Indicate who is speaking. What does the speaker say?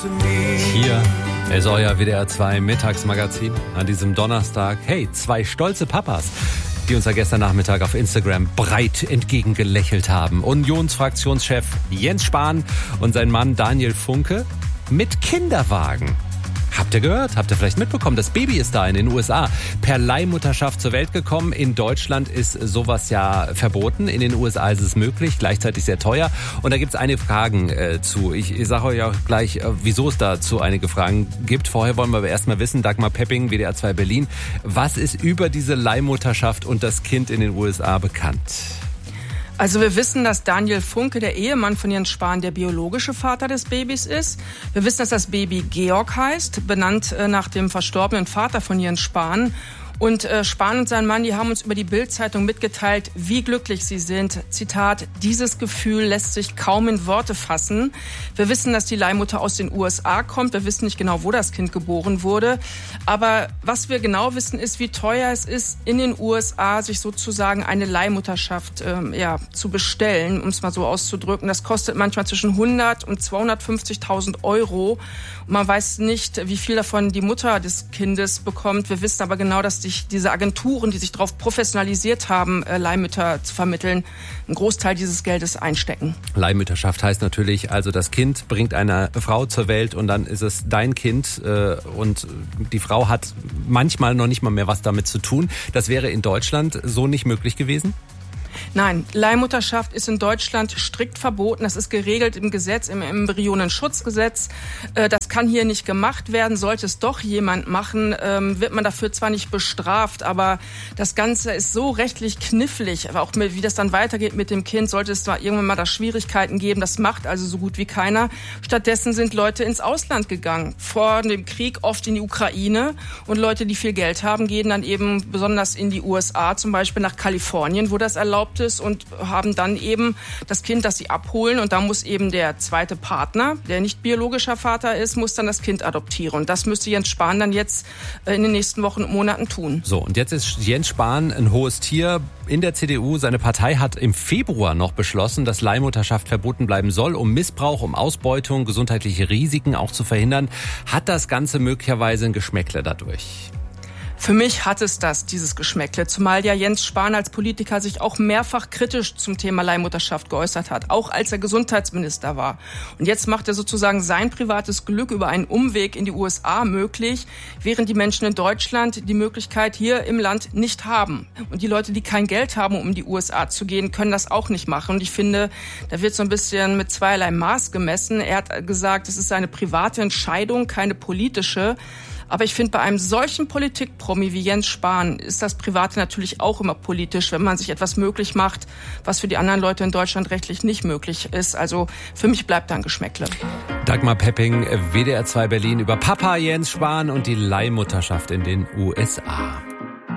Speaker 1: Hier ist euer WDR 2 Mittagsmagazin an diesem Donnerstag. Hey, 2 stolze Papas, die uns ja gestern Nachmittag auf Instagram breit entgegengelächelt haben. Unionsfraktionschef Jens Spahn und sein Mann Daniel Funke mit Kinderwagen. Habt ihr gehört? Habt ihr vielleicht mitbekommen? Das Baby ist da in den USA. Per Leihmutterschaft zur Welt gekommen. In Deutschland ist sowas ja verboten. In den USA ist es möglich, gleichzeitig sehr teuer. Und da gibt es einige Fragen zu. Ich sage euch auch gleich, wieso es dazu einige Fragen gibt. Vorher wollen wir aber erstmal wissen, Dagmar Pepping, WDR 2 Berlin, was ist über diese Leihmutterschaft und das Kind in den USA bekannt?
Speaker 2: Also wir wissen, dass Daniel Funke, der Ehemann von Jens Spahn, der biologische Vater des Babys ist. Wir wissen, dass das Baby Georg heißt, benannt nach dem verstorbenen Vater von Jens Spahn. Und Spahn und sein Mann, die haben uns über die Bild-Zeitung mitgeteilt, wie glücklich sie sind. Zitat, dieses Gefühl lässt sich kaum in Worte fassen. Wir wissen, dass die Leihmutter aus den USA kommt. Wir wissen nicht genau, wo das Kind geboren wurde. Aber was wir genau wissen, ist, wie teuer es ist, in den USA sich sozusagen eine Leihmutterschaft zu bestellen, um es mal so auszudrücken. Das kostet manchmal zwischen 100 und 250.000 Euro. Und man weiß nicht, wie viel davon die Mutter des Kindes bekommt. Wir wissen aber genau, dass diese Agenturen, die sich darauf professionalisiert haben, Leihmütter zu vermitteln, einen Großteil dieses Geldes einstecken.
Speaker 1: Leihmütterschaft heißt natürlich, also das Kind bringt eine Frau zur Welt und dann ist es dein Kind und die Frau hat manchmal noch nicht mal mehr was damit zu tun. Das wäre in Deutschland so nicht möglich gewesen?
Speaker 2: Nein, Leihmutterschaft ist in Deutschland strikt verboten. Das ist geregelt im Gesetz, im Embryonenschutzgesetz. Das kann hier nicht gemacht werden. Sollte es doch jemand machen, wird man dafür zwar nicht bestraft, aber das Ganze ist so rechtlich knifflig. Aber auch wie das dann weitergeht mit dem Kind, sollte es da irgendwann mal da Schwierigkeiten geben. Das macht also so gut wie keiner. Stattdessen sind Leute ins Ausland gegangen. Vor dem Krieg oft in die Ukraine. Und Leute, die viel Geld haben, gehen dann eben besonders in die USA, zum Beispiel nach Kalifornien, wo das erlaubt ist, und haben dann eben das Kind, das sie abholen, und da muss eben der zweite Partner, der nicht biologischer Vater ist, muss dann das Kind adoptieren. Und das müsste Jens Spahn dann jetzt in den nächsten Wochen und Monaten tun.
Speaker 1: So, und jetzt ist Jens Spahn ein hohes Tier in der CDU. Seine Partei hat im Februar noch beschlossen, dass Leihmutterschaft verboten bleiben soll, um Missbrauch, um Ausbeutung, gesundheitliche Risiken auch zu verhindern. Hat das Ganze möglicherweise ein Geschmäckle dadurch?
Speaker 2: Für mich hat es dieses Geschmäckle, zumal ja Jens Spahn als Politiker sich auch mehrfach kritisch zum Thema Leihmutterschaft geäußert hat, auch als er Gesundheitsminister war. Und jetzt macht er sozusagen sein privates Glück über einen Umweg in die USA möglich, während die Menschen in Deutschland die Möglichkeit hier im Land nicht haben. Und die Leute, die kein Geld haben, um in die USA zu gehen, können das auch nicht machen. Und ich finde, da wird so ein bisschen mit zweierlei Maß gemessen. Er hat gesagt, es ist eine private Entscheidung, keine politische. Aber ich finde, bei einem solchen Politikpromi wie Jens Spahn ist das Private natürlich auch immer politisch, wenn man sich etwas möglich macht, was für die anderen Leute in Deutschland rechtlich nicht möglich ist. Also für mich bleibt da ein Geschmäckle.
Speaker 1: Dagmar Pepping, WDR 2 Berlin, über Papa Jens Spahn und die Leihmutterschaft in den USA.